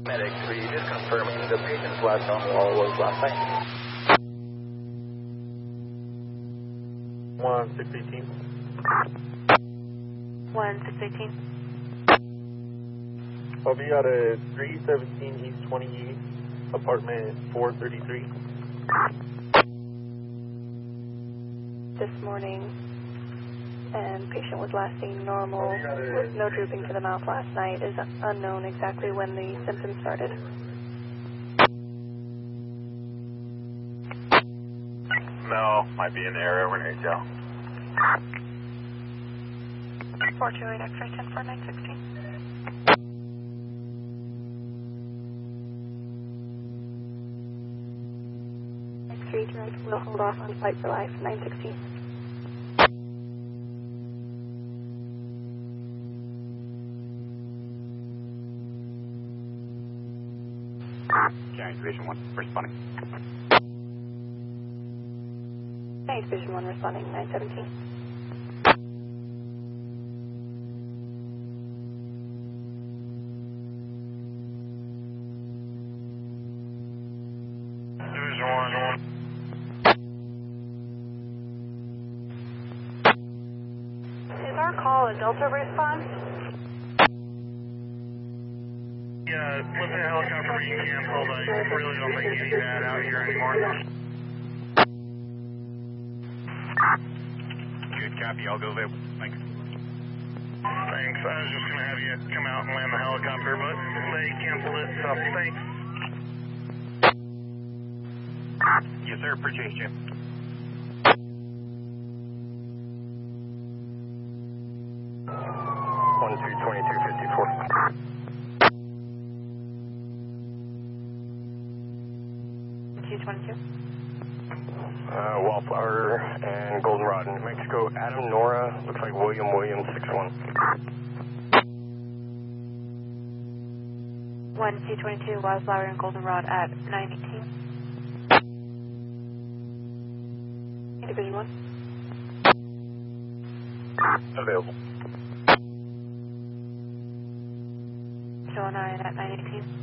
Medic 3, just confirming the patient's last on wall was last night. 1618. 1618. I'll be at a 317 East 20 apartment 433. This morning, and patient was last seen normal with no drooping to the mouth last night. Is unknown exactly when the symptoms started. No, might be in the area over near ATL. 428 X-ray 10916. X-ray direct will hold off on flight for life 916. Giant Division 1, responding. Giant Division 1 responding 917. Division 1. Is our call a Delta response? Yeah, with the helicopter being canceled, I really don't think any bad out here anymore. Good copy, I'll go there. Thanks. Thanks, I was just going to have you come out and land the helicopter, but they canceled it, so thanks. Yes, sir, appreciate you. One two 2254. Wallflower and Goldenrod in New Mexico. Adam Nora, looks like William 61. 1 C-22 Wildflower and Goldenrod at 918. Division 1. Available. 209 at 918.